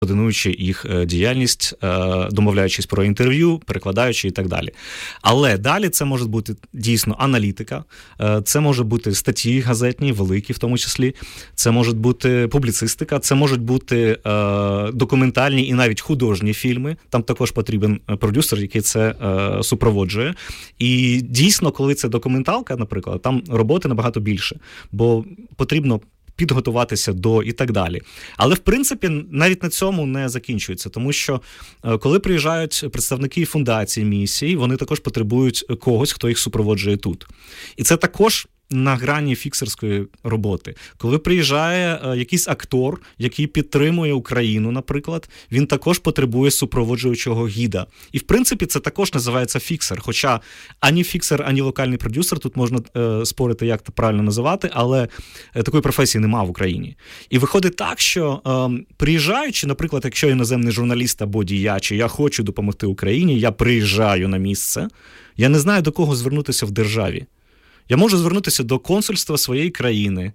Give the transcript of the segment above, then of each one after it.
координуючи їх діяльність, домовляючись про інтерв'ю, перекладаючи і так далі. Але далі це може бути дійсно аналітика, це може бути статті газетні, великі в тому числі, це може бути публіцистика, це можуть бути документальні і навіть художні фільми. Там також потрібен продюсер, який це супроводжує. І дійсно, коли це документалка, наприклад, там роботи набагато більше, бо потрібно підготуватися до і так далі. Але, в принципі, навіть на цьому не закінчується, тому що коли приїжджають представники фундацій, місій, вони також потребують когось, хто їх супроводжує тут. І це також на грані фіксерської роботи. Коли приїжджає якийсь актор, який підтримує Україну, наприклад, він також потребує супроводжуючого гіда. І, в принципі, це також називається фіксер. Хоча ані фіксер, ані локальний продюсер, тут можна спорити, як це правильно називати, але такої професії нема в Україні. І виходить так, що приїжджаючи, наприклад, якщо іноземний журналіст або діяч, я хочу допомогти Україні, я приїжджаю на місце, я не знаю, до кого звернутися в державі. Я можу звернутися до консульства своєї країни,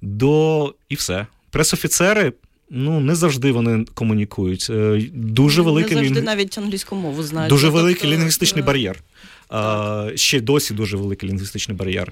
і все. Пресофіцери, не завжди вони комунікують. Дуже великий... Не завжди навіть англійську мову знають. Дуже великий лінгвістичний бар'єр. Ще досі дуже великий лінгвістичний бар'єр.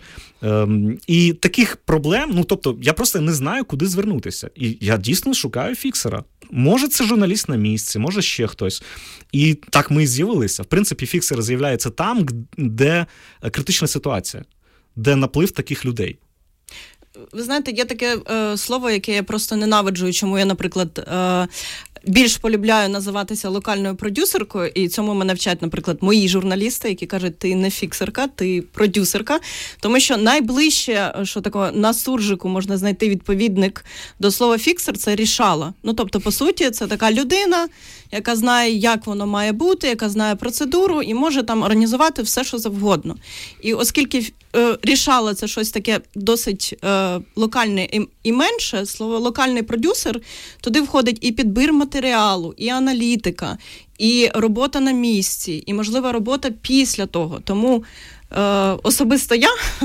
І таких проблем, я просто не знаю, куди звернутися. І я дійсно шукаю фіксера. Може, це журналіст на місці, може ще хтось. І так ми і з'явилися. В принципі, фіксер з'являється там, де критична ситуація, де наплив таких людей. Ви знаєте, є таке слово, яке я просто ненавиджу, чому я, наприклад, більш полюбляю називатися локальною продюсеркою, і цьому мене вчать, наприклад, мої журналісти, які кажуть, ти не фіксерка, ти продюсерка, тому що найближче, що такого на суржику можна знайти відповідник до слова фіксер, це рішала. Тобто, по суті, це така людина, яка знає, як воно має бути, яка знає процедуру і може там організувати все, що завгодно. І оскільки рішала це щось таке досить локальне і менше, слово локальний продюсер, туди входить і підбір матеріалу, і аналітика, і робота на місці, і, можливо, робота після того. Тому особисто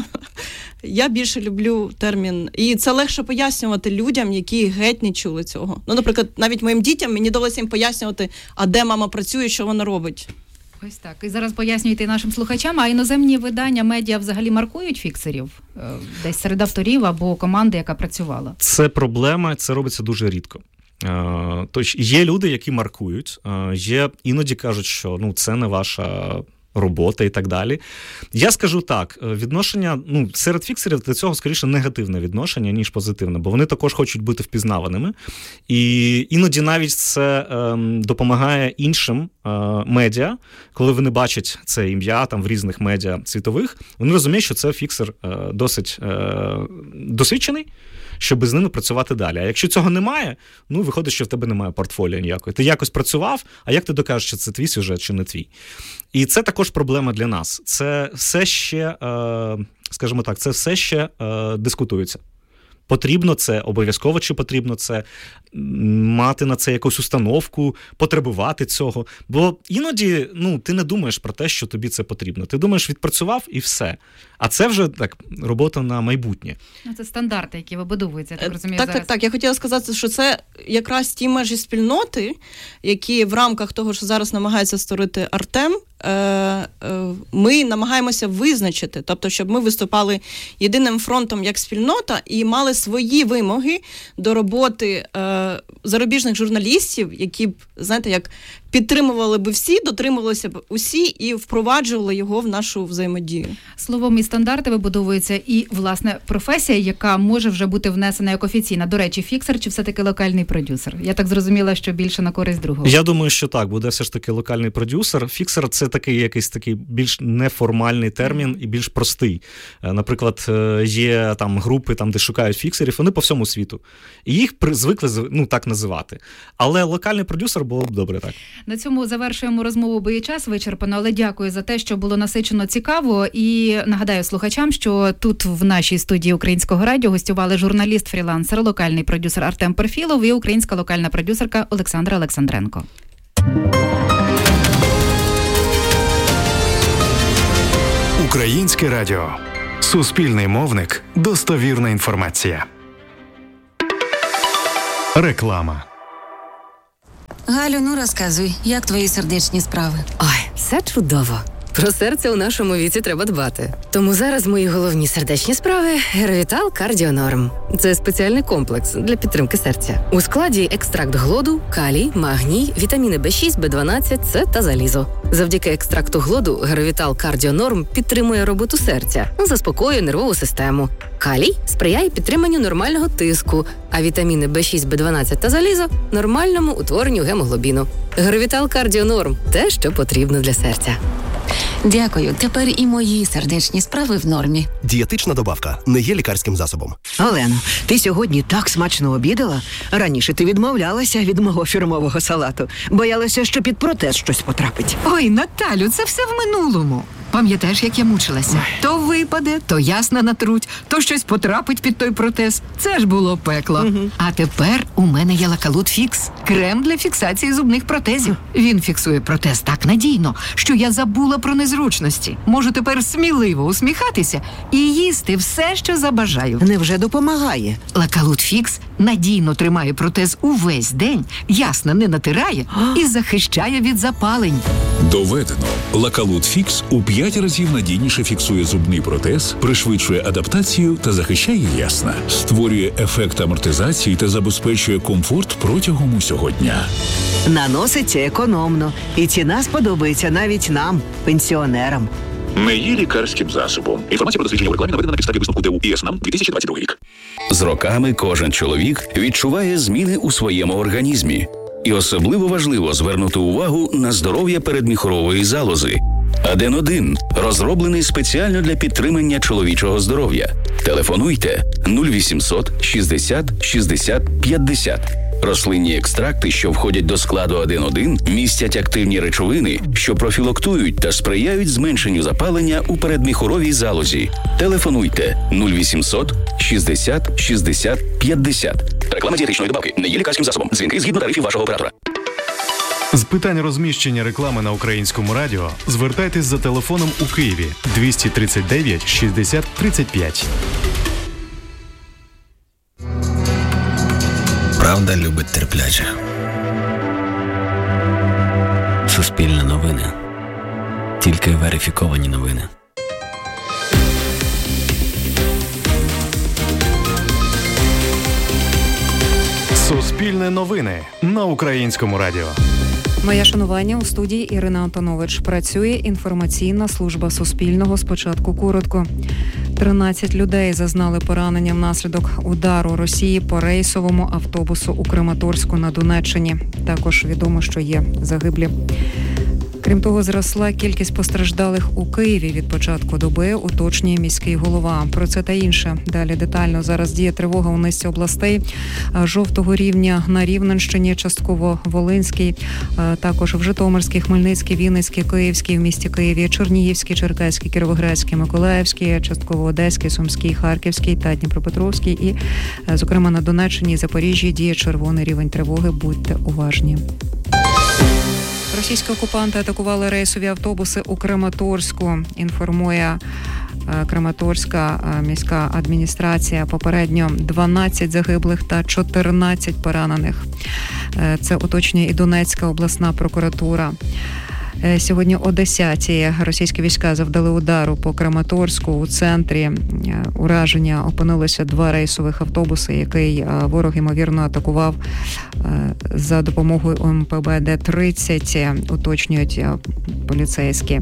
я більше люблю термін. І це легше пояснювати людям, які геть не чули цього. Наприклад, навіть моїм дітям мені довелося їм пояснювати, а де мама працює, що вона робить. Ось так. І зараз пояснюєте і нашим слухачам, а іноземні видання, медіа взагалі маркують фіксерів? Десь серед авторів або команди, яка працювала? Це проблема, це робиться дуже рідко. Тож є люди, які маркують, іноді кажуть, що це не ваша робота і так далі. Я скажу так, відношення, серед фіксерів до цього, скоріше, негативне відношення, ніж позитивне, бо вони також хочуть бути впізнаваними. І іноді навіть це допомагає іншим медіа, коли вони бачать це ім'я там в різних медіа світових, вони розуміють, що це фіксер досить досвідчений, щоб з ними працювати далі. А якщо цього немає, виходить, що в тебе немає портфоліо ніякої. Ти якось працював, а як ти докажеш, що це твій сюжет чи не твій? І це також проблема для нас. Це все ще, скажімо так, це все ще дискутується. Потрібно це, обов'язково чи потрібно це, мати на це якусь установку, потребувати цього. Бо іноді, ти не думаєш про те, що тобі це потрібно. Ти думаєш, відпрацював і все. А це вже так робота на майбутнє. Це стандарти, які вибудовуються, я так розумію, зараз. Так. Я хотіла сказати, що це якраз ті межі спільноти, які в рамках того, що зараз намагається створити Артем, ми намагаємося визначити. Тобто, щоб ми виступали єдиним фронтом як спільнота і мали свої вимоги до роботи зарубіжних журналістів, які б, знаєте, як підтримували би всі, дотримувалися б усі і впроваджували його в нашу взаємодію. Словом, і стандарти вибудовуються, і, власне, професія, яка може вже бути внесена як офіційна. До речі, фіксер чи все-таки локальний продюсер? Я так зрозуміла, що більше на користь другого. Я думаю, що так, буде все ж таки локальний продюсер. Фіксер – це такий якийсь такий більш неформальний термін і більш простий. Наприклад, є там групи, там, де шукають фіксерів, вони по всьому світу. І їх звикли так називати. Але локальний продюсер було б добре так. На цьому завершуємо розмову, бо і час вичерпано, але дякую за те, що було насичено цікаво. І нагадаю слухачам, що тут в нашій студії Українського радіо гостювали журналіст-фрілансер, локальний продюсер Артем Перфілов і українська локальна продюсерка Олександра Олександренко. Українське радіо. Суспільний мовник. Достовірна інформація. Реклама. Галю, ну розказуй, як твої сердечні справи? Ой, все чудово. Про серце у нашому віці треба дбати. Тому зараз мої головні сердечні справи – Геровітал Кардіонорм. Це спеціальний комплекс для підтримки серця. У складі екстракт глоду, калій, магній, вітаміни B6, B12, С та залізо. Завдяки екстракту глоду Геровітал Кардіонорм підтримує роботу серця, заспокоює нервову систему. Калій сприяє підтриманню нормального тиску, а вітаміни B6, B12 та залізо – нормальному утворенню гемоглобіну. Геровітал Кардіонорм – те, що потрібно для серця. Дякую, тепер і мої сердечні справи в нормі. Дієтична добавка не є лікарським засобом. Олено, ти сьогодні так смачно обідала. Раніше ти відмовлялася від мого фірмового салату. Боялася, що під протез щось потрапить. Ой, Наталю, це все в минулому. Пам'ятаєш, як я мучилася? То випаде, то ясно натруть, то щось потрапить під той протез. Це ж було пекло. А тепер у мене є Лакалут Фікс. Крем для фіксації зубних протезів. Він фіксує протез так надійно, що я забула про незручності. Можу тепер сміливо усміхатися і їсти все, що забажаю. Невже допомагає? Лакалут Фікс надійно тримає протез увесь день, ясно не натирає і захищає від запалень. Доведено. Лакалут Фікс у 5 разів надійніше фіксує зубний протез, пришвидшує адаптацію та захищає ясна. Створює ефект амортизації та забезпечує комфорт протягом усього дня. Наноситься економно. І ціна сподобається навіть нам, пенсіонерам. Не є лікарським засобом. Інформація про дослідження в рекламі наведена на підставі висновку ТУ ІСНАМ 2022 рік. З роками кожен чоловік відчуває зміни у своєму організмі. І особливо важливо звернути увагу на здоров'я передміхорової залози. Аден-1 розроблений спеціально для підтримання чоловічого здоров'я. Телефонуйте 0800 60 60 50. Рослинні екстракти, що входять до складу Аден-1, містять активні речовини, що профілактують та сприяють зменшенню запалення у передміхоровій залозі. Телефонуйте 0800 60 60 50. Реклама дієтичної добавки не є лікарським засобом. Дзвінки згідно тарифів вашого оператора. З питань розміщення реклами на Українському радіо звертайтесь за телефоном у Києві 239 60 35. Правда любить терплячих. Суспільне новини. Тільки верифіковані новини. Суспільне новини на Українському радіо. Моє шанування, у студії Ірина Антонович. Працює інформаційна служба Суспільного. Спочатку коротко. 13 людей зазнали поранення внаслідок удару Росії по рейсовому автобусу у Краматорську на Донеччині. Також відомо, що є загиблі. Крім того, зросла кількість постраждалих у Києві від початку доби, уточнює міський голова. Про це та інше. Далі детально. Зараз діє тривога у низці областей. Жовтого рівня на Рівненщині, частково Волинській, також в Житомирській, Хмельницькій, Вінницькій, Київській, в місті Києві, Чернігівській, Черкаській, Кіровоградській, Миколаївській, частково Одеській, Сумській, Харківській та Дніпропетровській. І, зокрема, на Донеччині і Запоріжжі діє червоний рівень тривоги. Будьте уважні. Російські окупанти атакували рейсові автобуси у Краматорську, інформує Краматорська міська адміністрація. Попередньо 12 загиблих та 14 поранених. Це уточнює і Донецька обласна прокуратура. Сьогодні о 10-й російські війська завдали удару по Краматорську. У центрі ураження опинилися 2 рейсових автобуси, який ворог, ймовірно, атакував за допомогою МПБ-Д-30, уточнюють поліцейські.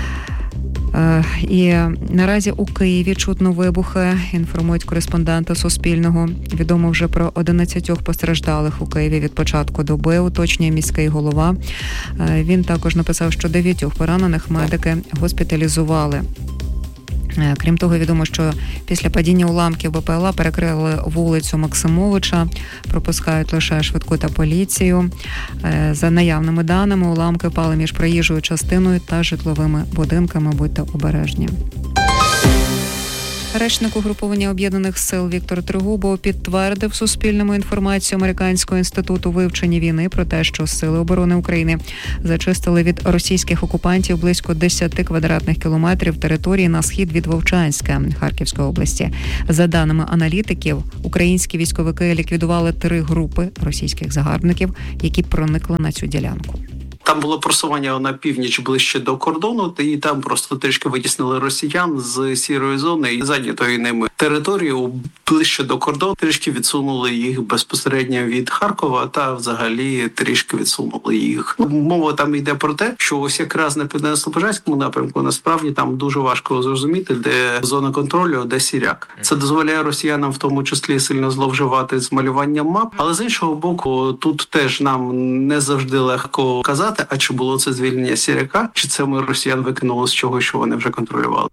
І наразі у Києві чутно вибухи, інформують кореспонденти Суспільного. Відомо вже про 11 постраждалих у Києві від початку доби, уточнює міський голова. Він також написав, що 9 поранених медики госпіталізували. Крім того, відомо, що після падіння уламків БПЛА перекрили вулицю Максимовича, пропускають лише швидку та поліцію. За наявними даними, уламки впали між проїжджою частиною та житловими будинками. Будьте обережні. Речник угруповання Об'єднаних сил Віктор Трегубов підтвердив Суспільному інформацію Американського інституту вивчення війни про те, що Сили оборони України зачистили від російських окупантів близько 10 квадратних кілометрів території на схід від Вовчанська Харківської області. За даними аналітиків, українські військовики ліквідували 3 групи російських загарбників, які проникли на цю ділянку. Там було просування на північ ближче до кордону, і там просто трішки витіснили росіян з сірої зони і зайнятої ними територію ближче до кордону. Трішки відсунули їх безпосередньо від Харкова та взагалі трішки відсунули їх. Мова там йде про те, що ось якраз на Південно-Слобожанському напрямку насправді там дуже важко зрозуміти, де зона контролю, де сіряк. Це дозволяє росіянам в тому числі сильно зловживати з малюванням мап, але з іншого боку, тут теж нам не завжди легко казати, а чи було це звільнення сіряка, чи це ми росіян викинули з чого, що вони вже контролювали.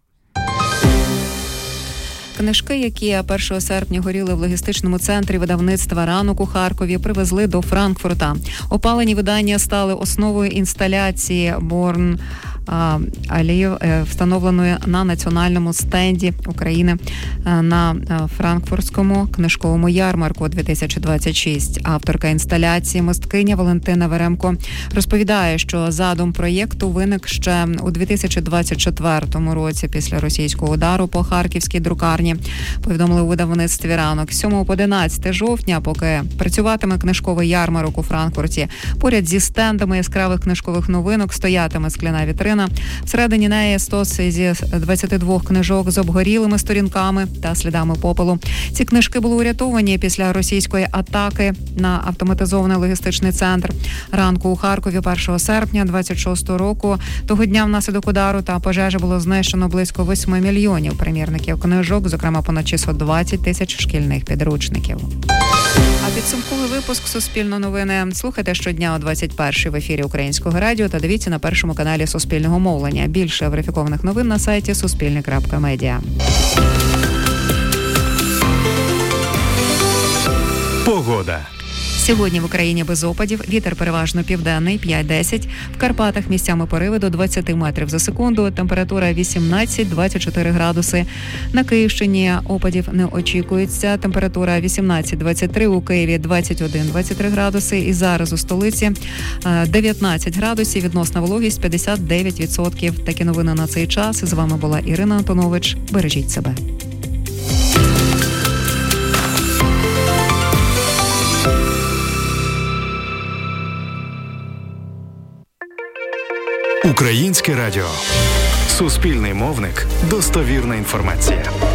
Книжки, які 1 серпня горіли в логістичному центрі видавництва «Ранок» у Харкові, привезли до Франкфурта. Опалені видання стали основою інсталяції «Борн Алів», встановленої на національному стенді України на Франкфуртському книжковому ярмарку 2026. Авторка інсталяції, мисткиня Валентина Веремко, розповідає, що задум проєкту виник ще у 2024 році після російського удару по харківській друкарні. Повідомили у видавництві «Ранок». 7 по 11 жовтня, поки працюватиме книжковий ярмарок у Франкфурті, поряд зі стендами яскравих книжкових новинок стоятиме скляна вітрина. Всередині неї стоси зі 22 книжок з обгорілими сторінками та слідами попелу. Ці книжки були урятовані після російської атаки на автоматизований логістичний центр «Ранку» у Харкові 1 серпня 26 року. Того дня внаслідок удару та пожежі було знищено близько 8 мільйонів примірників книжок, зокрема понад 620 тисяч шкільних підручників. А підсумковий випуск «Суспільно новини» слухайте щодня о 21-й в ефірі Українського радіо та дивіться на першому каналі Суспільного мовлення. Більше верифікованих новин на сайті суспільне.медіа. Погода. Сьогодні в Україні без опадів, вітер переважно південний, 5-10, в Карпатах місцями пориви до 20 метрів за секунду, температура 18-24 градуси. На Київщині опадів не очікується, температура 18-23, у Києві 21-23 градуси і зараз у столиці 19 градусів, відносна вологість 59%. Такі новини на цей час. З вами була Ірина Антонович. Бережіть себе. Українське радіо. Суспільний мовник. Достовірна інформація.